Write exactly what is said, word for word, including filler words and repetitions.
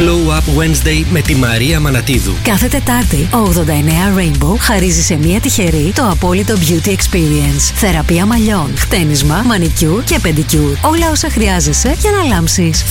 Glow Up Wednesday με τη Μαρία Μανατίδου. Κάθε Τετάρτη, ο ογδόντα εννέα Rainbow χαρίζει σε μία τυχερή το απόλυτο Beauty Experience. Θεραπεία μαλλιών, χτένισμα, μανικιούρ και πεντικιούρ. Όλα όσα χρειάζεσαι για να λάμψεις.